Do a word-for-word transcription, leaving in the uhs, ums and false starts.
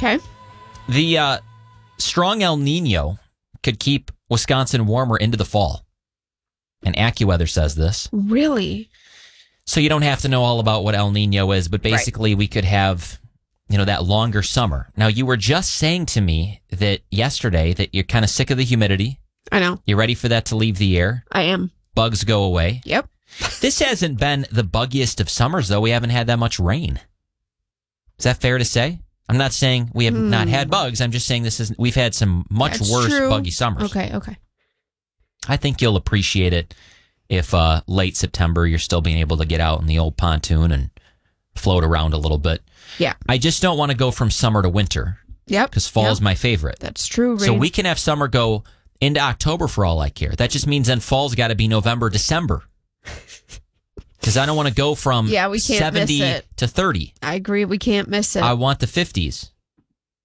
Okay. The uh, strong El Nino could keep Wisconsin warmer into the fall. And AccuWeather says this. Really? So you don't have to know all about what El Nino is, but basically right. we could have, you know, that longer summer. Now, you were just saying to me that yesterday that you're kind of sick of the humidity. I know. You're ready for that to leave the air. I am. Bugs go away. Yep. This hasn't been the buggiest of summers, though. We haven't had that much rain. Is that fair to say? I'm not saying we have mm. not had bugs. I'm just saying this is we've had some much That's worse true. buggy summers. Okay, okay. I think you'll appreciate it if uh, late September you're still being able to get out in the old pontoon and float around a little bit. Yeah. I just don't want to go from summer to winter. Yep. Because fall yep. is my favorite. That's true, Reed. So we can have summer go into October for all I care. That just means then fall's got to be November, December. Because I don't want to go from yeah, we can't seventy miss it. to thirty. I agree. We can't miss it. I want the fifties.